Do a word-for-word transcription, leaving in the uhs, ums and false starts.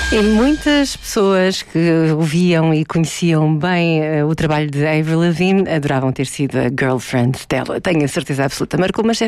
E muitas pessoas que ouviam e conheciam bem uh, o trabalho de Avril Lavigne adoravam ter sido a girlfriend dela. Tenho a certeza absoluta. Marcou uma